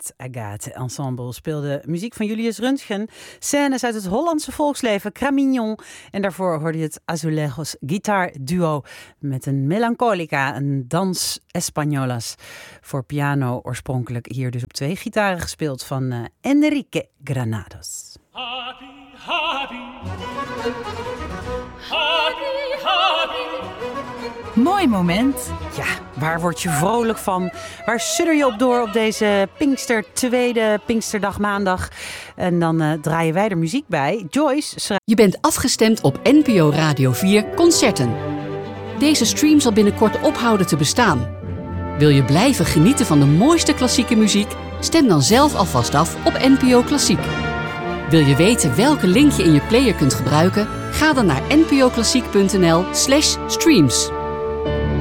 Het Agathe Ensemble speelde muziek van Julius Röntgen, scènes uit het Hollandse volksleven, Cramignon. En daarvoor hoorde je het Azulejos gitaarduo met een melancholica, een dans Españolas voor piano, oorspronkelijk hier dus op 2 gitaren gespeeld van Enrique Granados. Happy, happy. Happy, happy. Mooi moment. Ja, waar word je vrolijk van? Waar sudder je op door op deze tweede Pinksterdag maandag? En dan draaien wij er muziek bij. Joyce schrijft... Je bent afgestemd op NPO Radio 4 Concerten. Deze stream zal binnenkort ophouden te bestaan. Wil je blijven genieten van de mooiste klassieke muziek? Stem dan zelf alvast af op NPO Klassiek. Wil je weten welke link je in je player kunt gebruiken? Ga dan naar npoklassiek.nl/streams.